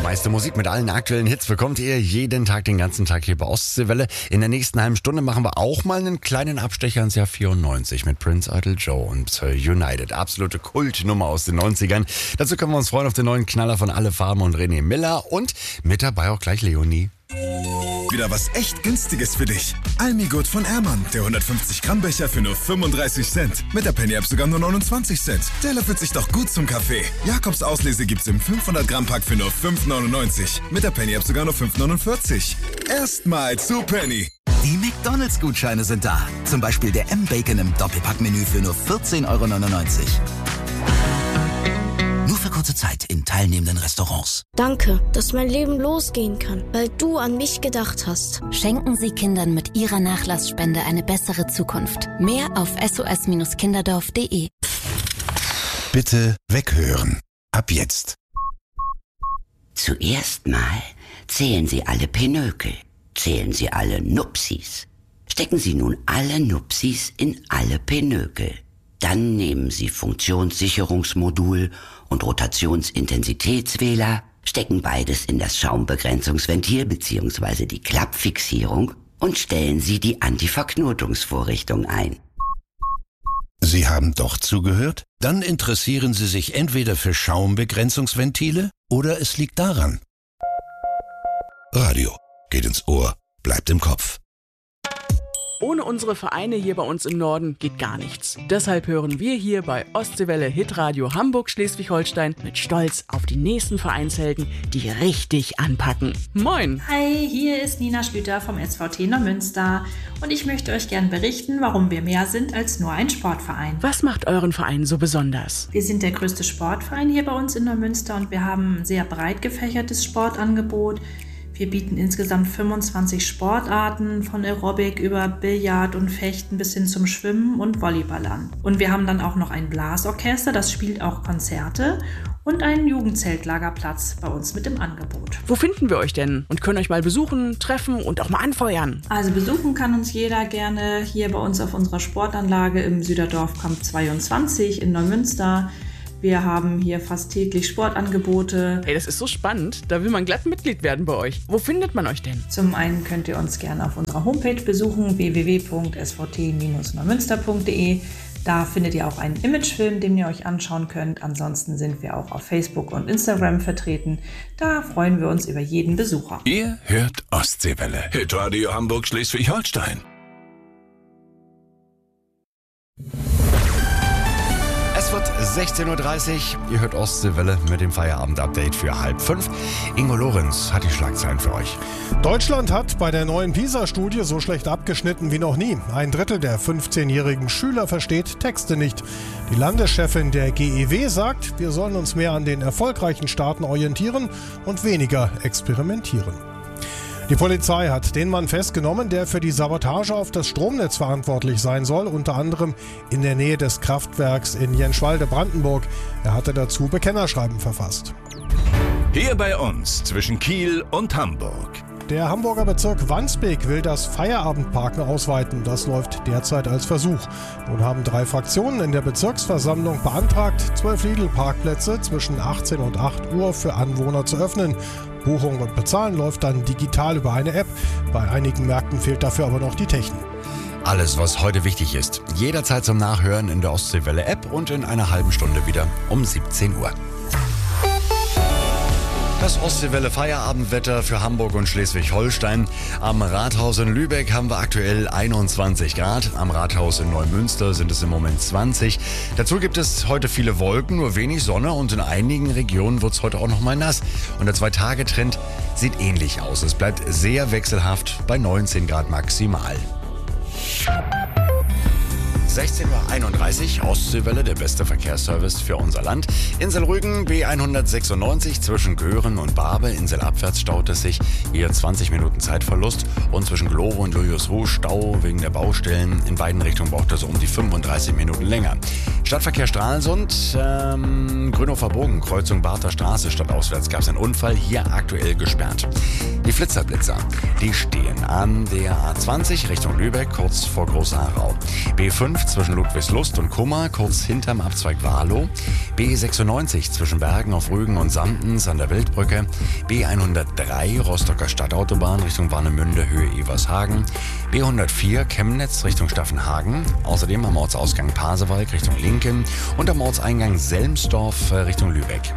Meiste Musik mit allen aktuellen Hits bekommt ihr jeden Tag, den ganzen Tag hier bei Ostseewelle. In der nächsten halben Stunde machen wir auch mal einen kleinen Abstecher ins Jahr 94 mit Prince Idol Joe und United. Absolute Kultnummer aus den 90ern. Dazu können wir uns freuen auf den neuen Knaller von Alle Farben und René Miller und mit dabei auch gleich Leonie. Wieder was echt Günstiges für dich. Almigut von Ehrmann. Der 150 Gramm Becher für nur 35 Cent. Mit der Penny App sogar nur 29 Cent. Der löffelt sich doch gut zum Kaffee. Jakobs Auslese gibt's im 500 Gramm Pack für nur 5,99. Mit der Penny App sogar nur 5,49. Erstmal zu Penny. Die McDonalds-Gutscheine sind da. Zum Beispiel der M-Bacon im Doppelpackmenü für nur 14,99 €. Nur für kurze Zeit in teilnehmenden Restaurants. Danke, dass mein Leben losgehen kann, weil du an mich gedacht hast. Schenken Sie Kindern mit Ihrer Nachlassspende eine bessere Zukunft. Mehr auf sos-kinderdorf.de. Bitte weghören. Ab jetzt. Zuerst mal zählen Sie alle Pinökel. Zählen Sie alle Nupsis. Stecken Sie nun alle Nupsis in alle Pinökel. Dann nehmen Sie Funktionssicherungsmodul und Rotationsintensitätswähler, stecken beides in das Schaumbegrenzungsventil bzw. die Klappfixierung und stellen Sie die Antiverknotungsvorrichtung ein. Sie haben doch zugehört? Dann interessieren Sie sich entweder für Schaumbegrenzungsventile oder es liegt daran. Radio geht ins Ohr, bleibt im Kopf. Ohne unsere Vereine hier bei uns im Norden geht gar nichts. Deshalb hören wir hier bei Ostseewelle Hitradio Hamburg-Schleswig-Holstein mit Stolz auf die nächsten Vereinshelden, die richtig anpacken. Moin! Hi, hier ist Nina Schlüter vom SVT Neumünster und ich möchte euch gern berichten, warum wir mehr sind als nur ein Sportverein. Was macht euren Verein so besonders? Wir sind der größte Sportverein hier bei uns in Neumünster und wir haben ein sehr breit gefächertes Sportangebot. Wir bieten insgesamt 25 Sportarten, von Aerobic über Billard und Fechten bis hin zum Schwimmen und Volleyball an. Und wir haben dann auch noch ein Blasorchester, das spielt auch Konzerte und einen Jugendzeltlagerplatz bei uns mit im Angebot. Wo finden wir euch denn und können euch mal besuchen, treffen und auch mal anfeuern? Also besuchen kann uns jeder gerne hier bei uns auf unserer Sportanlage im Süderdorfkamp 22 in Neumünster. Wir haben hier fast täglich Sportangebote. Hey, das ist so spannend. Da will man glatt Mitglied werden bei euch. Wo findet man euch denn? Zum einen könnt ihr uns gerne auf unserer Homepage besuchen, www.svt-neumünster.de. Da findet ihr auch einen Imagefilm, den ihr euch anschauen könnt. Ansonsten sind wir auch auf Facebook und Instagram vertreten. Da freuen wir uns über jeden Besucher. Ihr hört Ostseewelle. Hitradio Hamburg-Schleswig-Holstein. Es wird 16:30 Uhr. Ihr hört Ostseewelle mit dem Feierabend-Update für 4:30. Ingo Lorenz hat die Schlagzeilen für euch. Deutschland hat bei der neuen PISA-Studie so schlecht abgeschnitten wie noch nie. 1/3 der 15-jährigen Schüler versteht Texte nicht. Die Landeschefin der GEW sagt, wir sollen uns mehr an den erfolgreichen Staaten orientieren und weniger experimentieren. Die Polizei hat den Mann festgenommen, der für die Sabotage auf das Stromnetz verantwortlich sein soll, unter anderem in der Nähe des Kraftwerks in Jenschwalde, Brandenburg. Er hatte dazu Bekennerschreiben verfasst. Hier bei uns zwischen Kiel und Hamburg. Der Hamburger Bezirk Wandsbek will das Feierabendparken ausweiten. Das läuft derzeit als Versuch. Nun haben 3 Fraktionen in der Bezirksversammlung beantragt, 12 Lidl-Parkplätze zwischen 18 und 8 Uhr für Anwohner zu öffnen. Buchung und Bezahlen läuft dann digital über eine App. Bei einigen Märkten fehlt dafür aber noch die Technik. Alles, was heute wichtig ist, jederzeit zum Nachhören in der Ostseewelle-App und in einer halben Stunde wieder um 17 Uhr. Das Ostseewelle Feierabendwetter für Hamburg und Schleswig-Holstein. Am Rathaus in Lübeck haben wir aktuell 21 Grad. Am Rathaus in Neumünster sind es im Moment 20. Dazu gibt es heute viele Wolken, nur wenig Sonne und in einigen Regionen wird es heute auch noch mal nass. Und der 2-Tage-Trend sieht ähnlich aus. Es bleibt sehr wechselhaft bei 19 Grad maximal. 16:31 Uhr, Ostseewelle, der beste Verkehrsservice für unser Land. Inselrügen B196 zwischen Göhren und Barbe. Inselabwärts staut es sich, eher 20 Minuten Zeitverlust. Und zwischen Glovo und Juliusruh Stau wegen der Baustellen. In beiden Richtungen braucht es um die 35 Minuten länger. Stadtverkehr Stralsund, Grünhofer Bogen, Kreuzung Barther Straße, stadtauswärts gab es einen Unfall, hier aktuell gesperrt. Die Flitzerblitzer, die stehen an der A20 Richtung Lübeck, kurz vor Großaarau. B15 zwischen Ludwigslust und Kummer, kurz hinterm Abzweig Warlow. B96 zwischen Bergen auf Rügen und Sandens an der Wildbrücke. B103 Rostocker Stadtautobahn Richtung Warnemünde, Höhe Evershagen. B104 Chemnitz Richtung Staffenhagen. Außerdem am Ortsausgang Pasewalk Richtung Linken und am Ortseingang Selmsdorf Richtung Lübeck.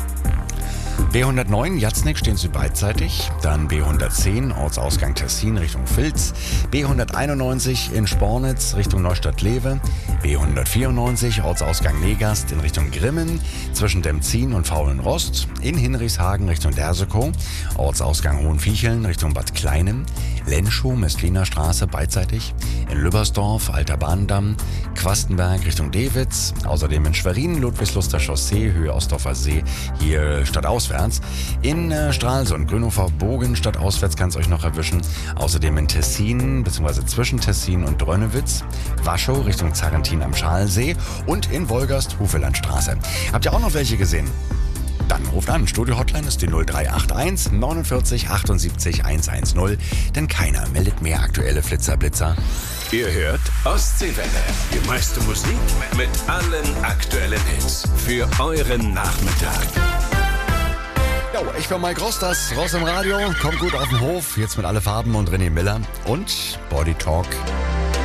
B109 Jatznick stehen Sie beidseitig, dann B110 Ortsausgang Tessin Richtung Vils, B191 in Spornitz Richtung Neustadt-Lewe, B194 Ortsausgang Negast in Richtung Grimmen, zwischen Demzin und Faulenrost, in Hinrichshagen Richtung Dersekow, Ortsausgang Hohenviecheln Richtung Bad Kleinem, Lenschow, Mestliner Straße beidseitig, in Lübbersdorf, Alter Bahndamm, Quastenberg Richtung Dewitz, außerdem in Schwerin, Ludwigsluster Chaussee, Höhe Ostdorfer See, hier stadtauswärts. In Stralsund, Grünhofer Bogen, stadtauswärts kann es euch noch erwischen. Außerdem in Tessin, bzw. zwischen Tessin und Drönnewitz, Waschow Richtung Zarrentin am Schalsee und in Wolgast, Hufelandstraße. Habt ihr auch noch welche gesehen? Dann ruft an. Studio-Hotline ist die 0381 49 78 110, denn keiner meldet mehr aktuelle Flitzer-Blitzer. Ihr hört Ostseewelle, die meiste Musik mit allen aktuellen Hits für euren Nachmittag. Jo, ich bin Mike Ross, das Ross im Radio, kommt gut auf den Hof, jetzt mit Alle Farben und René Miller und Body Talk.